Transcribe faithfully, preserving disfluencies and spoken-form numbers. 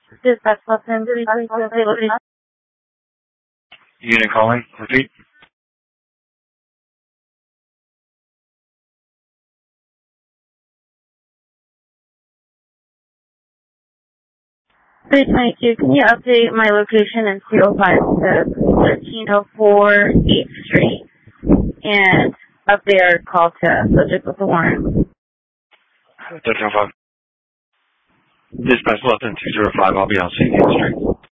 Dispatch Lawson, please. Unit calling. Repeat. three twenty-two, can you update my location in two oh five to thirteen oh four eighth Street and update our call to subject with the warrant? thirteen oh five. Dispatch Lawson two oh five, I'll be on Saint Street.